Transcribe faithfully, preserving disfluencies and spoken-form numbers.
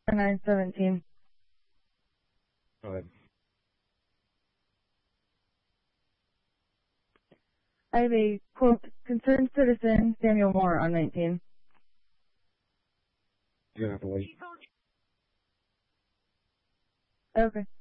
nine seventeen. Go ahead. I have a, quote, concerned citizen, Samuel Moore, on nineteen. You're going to have to wait. Okay.